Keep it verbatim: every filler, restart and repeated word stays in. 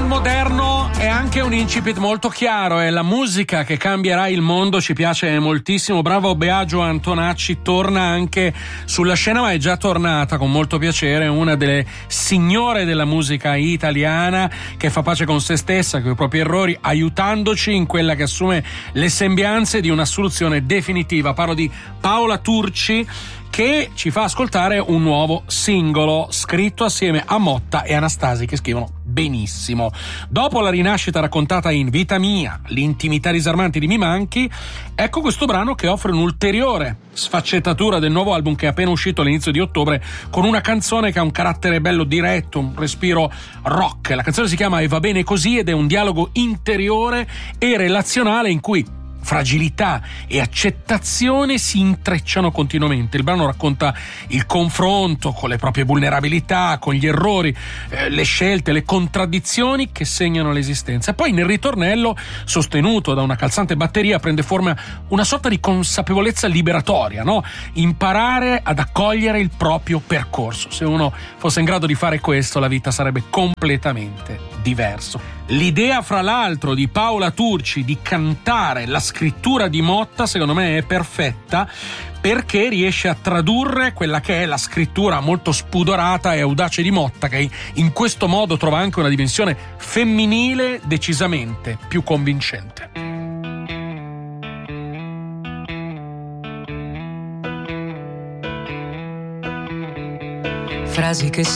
soul moderno è anche un incipit molto chiaro, è la musica che cambierà il mondo, ci piace moltissimo. Bravo Biagio Antonacci, torna anche sulla scena, ma è già tornata con molto piacere, una delle signore della musica italiana che fa pace con se stessa, con i propri errori, aiutandoci in quella che assume le sembianze di una soluzione definitiva. Parlo di Paola Turci, che ci fa ascoltare un nuovo singolo scritto assieme a Motta e Anastasi, che scrivono benissimo. Dopo la rinascita raccontata in Vita Mia, l'intimità disarmante di Mi Manchi, ecco questo brano che offre un'ulteriore sfaccettatura del nuovo album che è appena uscito all'inizio di ottobre, con una canzone che ha un carattere bello diretto, un respiro rock. La canzone si chiama E va bene così ed è un dialogo interiore e relazionale in cui fragilità e accettazione si intrecciano continuamente. Il brano racconta il confronto con le proprie vulnerabilità, con gli errori, eh, le scelte, le contraddizioni che segnano l'esistenza. E poi nel ritornello, sostenuto da una calzante batteria, prende forma una sorta di consapevolezza liberatoria, no? Imparare ad accogliere il proprio percorso. Se uno fosse in grado di fare questo, la vita sarebbe completamente diverso. L'idea, fra l'altro, di Paola Turci di cantare la scrittura di Motta, secondo me è perfetta, perché riesce a tradurre quella che è la scrittura molto spudorata e audace di Motta, che in questo modo trova anche una dimensione femminile decisamente più convincente. Frasi che